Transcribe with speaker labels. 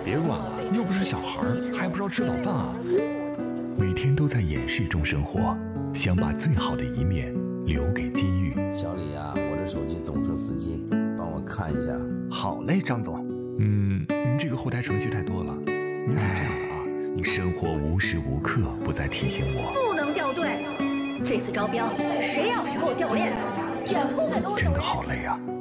Speaker 1: 别管了，又不是小孩，还不知道吃早饭啊！
Speaker 2: 每天都在掩饰中生活，想把最好的一面留给机遇。
Speaker 3: 小李啊，我这手机总是死机，帮我看一下。
Speaker 1: 好嘞，张总。
Speaker 2: 您这个后台程序太多了。您是这样的啊，你生活无时无刻不在提醒我，
Speaker 4: 不能掉队。这次招标，谁要是给我掉链子，卷铺盖都
Speaker 2: 真的好累啊。